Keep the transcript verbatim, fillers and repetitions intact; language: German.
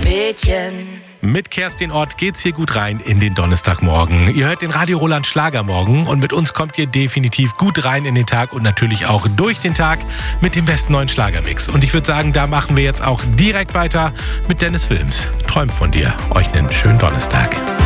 Mädchen. Mit Kerstin Ott geht's hier gut rein in den Donnerstagmorgen. Ihr hört den Radio Roland Schlagermorgen und mit uns kommt ihr definitiv gut rein in den Tag und natürlich auch durch den Tag mit dem besten neuen Schlagermix. Und ich würde sagen, da machen wir jetzt auch direkt weiter mit Dennis Wilms. Träumt von dir. Euch einen schönen Donnerstag.